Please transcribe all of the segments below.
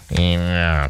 Ja.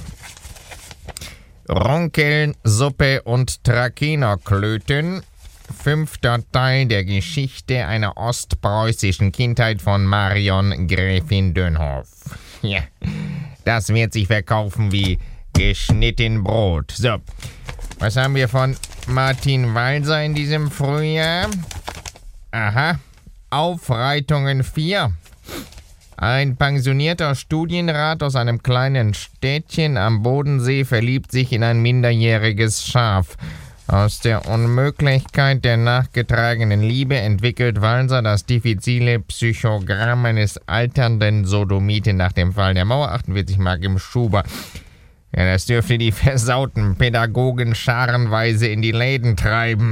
Ronkeln, Suppe und Trakenerklöten. 5. Teil der Geschichte einer ostpreußischen Kindheit von Marion Gräfin Dönhoff. Ja, das wird sich verkaufen wie geschnitten Brot. So, was haben wir von Martin Walser in diesem Frühjahr? Aha, Aufreitungen 4. Ein pensionierter Studienrat aus einem kleinen Städtchen am Bodensee verliebt sich in ein minderjähriges Schaf. Aus der Unmöglichkeit der nachgetragenen Liebe entwickelt Walser das diffizile Psychogramm eines alternden Sodomiten nach dem Fall der Mauer. 48 Mark im Schuber. Ja, das dürfte die versauten Pädagogen scharenweise in die Läden treiben.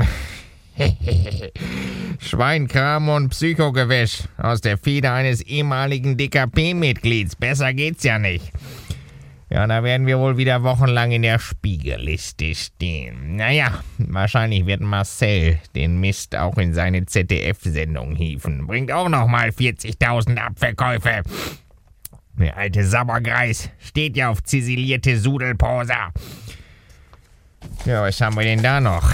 Schweinkram und Psychogewäsch aus der Feder eines ehemaligen DKP-Mitglieds. Besser geht's ja nicht. Ja, da werden wir wohl wieder wochenlang in der Spiegelliste stehen. Naja, wahrscheinlich wird Marcel den Mist auch in seine ZDF-Sendung hieven. Bringt auch nochmal 40.000 Abverkäufe. Der alte Sauergreis steht ja auf ziselierte Sudelposer. Ja, was haben wir denn da noch?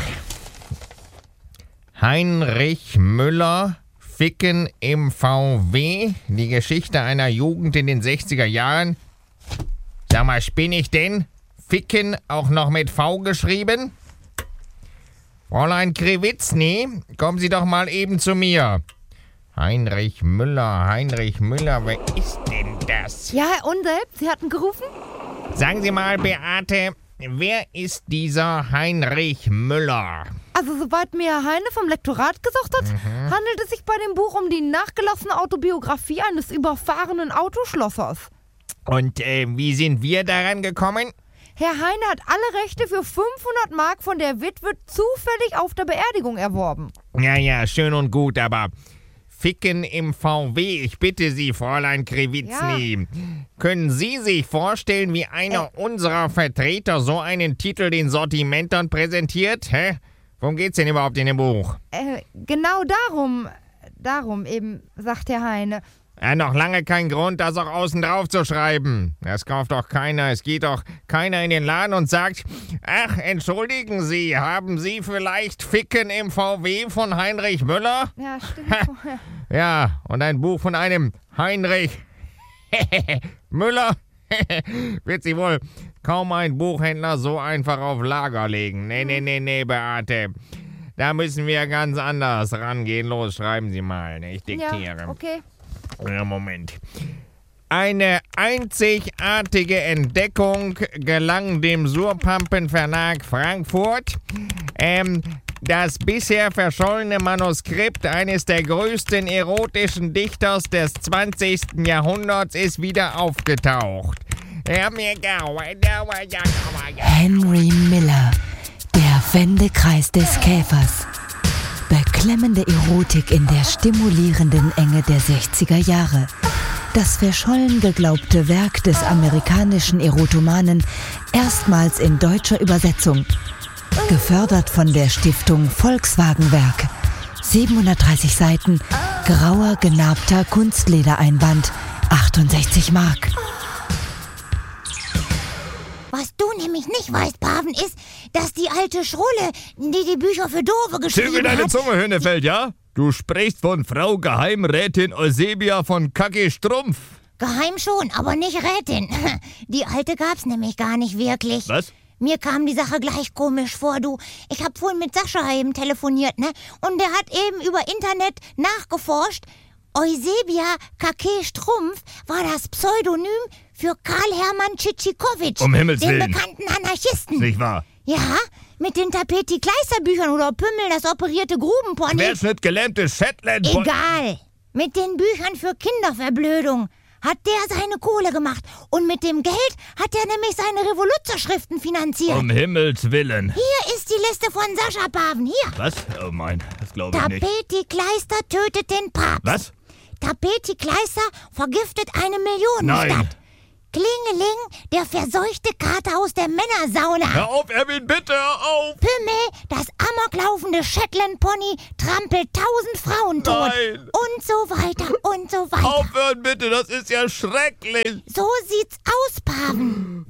Heinrich Müller, Ficken im VW, die Geschichte einer Jugend in den 60er Jahren. Sag mal, spinne ich denn? Ficken auch noch mit V geschrieben? Fräulein Krewitzny, kommen Sie doch mal eben zu mir. Heinrich Müller, wer ist denn das? Ja, und selbst? Sie hatten gerufen? Sagen Sie mal, Beate, wer ist dieser Heinrich Müller? Also, soweit mir Herr Heine vom Lektorat gesagt hat, handelt es sich bei dem Buch um die nachgelassene Autobiografie eines überfahrenen Autoschlossers. Und wie sind wir daran gekommen? Herr Heine hat alle Rechte für 500 Mark von der Witwe zufällig auf der Beerdigung erworben. Ja, schön und gut, aber Ficken im VW, ich bitte Sie, Fräulein Krewitzny. Ja. Können Sie sich vorstellen, wie einer unserer Vertreter so einen Titel den Sortimentern präsentiert? Hä? Worum geht's denn überhaupt in dem Buch? Genau darum eben, sagt Herr Heine. Noch lange kein Grund, das auch außen drauf zu schreiben. Das kauft doch keiner. Es geht doch keiner in den Laden und sagt, ach, entschuldigen Sie, haben Sie vielleicht Ficken im VW von Heinrich Müller? Ja, stimmt. Ja, und ein Buch von einem Heinrich Müller wird sich wohl kaum ein Buchhändler so einfach auf Lager legen. Nee, Beate. Da müssen wir ganz anders rangehen. Los, schreiben Sie mal. Ich diktiere. Ja, okay. Ja, Moment. Eine einzigartige Entdeckung gelang dem Surpampen Verlag Frankfurt. Das bisher verschollene Manuskript eines der größten erotischen Dichters des 20. Jahrhunderts ist wieder aufgetaucht. Henry Miller, der Wendekreis des Käfers. Beklemmende Erotik in der stimulierenden Enge der 60er Jahre. Das verschollen geglaubte Werk des amerikanischen Erotomanen erstmals in deutscher Übersetzung. Gefördert von der Stiftung Volkswagen-Werk. 730 Seiten, grauer, genarbter Kunstledereinband, 68 Mark. Was du nämlich nicht weißt, Paven, ist, dass die alte Schrulle, die Bücher für Dove geschrieben hat... Zügel deine Zunge, Höhnefeld, ja? Du sprichst von Frau Geheimrätin Eusebia von Kacke-Strumpf. Geheim schon, aber nicht Rätin. Die alte gab's nämlich gar nicht wirklich. Was? Mir kam die Sache gleich komisch vor, du. Ich hab vorhin mit Sascha eben telefoniert, ne? Und der hat eben über Internet nachgeforscht. Eusebia Kacke-Strumpf war das Pseudonym für Karl-Hermann Tschitschikowitsch, Um Himmels Willen. den bekannten Anarchisten. Nicht wahr? Ja, mit den Tapeti-Kleister-Büchern oder Pümmel, das operierte Grubenpony. Querschnittgelähmte Shetland... Egal. Mit den Büchern für Kinderverblödung hat der seine Kohle gemacht. Und mit dem Geld hat er nämlich seine Revoluzerschriften finanziert. Um Himmels Willen. Hier ist die Liste von Sascha Paven. Hier. Was? Oh mein, das glaube ich nicht. Tapeti-Kleister tötet den Papst. Was? Tapeti-Kleister vergiftet eine Millionenstadt. Nein. Klingeling, der verseuchte Kater aus der Männersauna. Hör auf, Erwin, bitte, hör auf! Pümmel, das amoklaufende Shetland-Pony, trampelt 1000 Frauen tot. Nein. Und so weiter und so weiter. Aufhören, bitte, das ist ja schrecklich! So sieht's aus,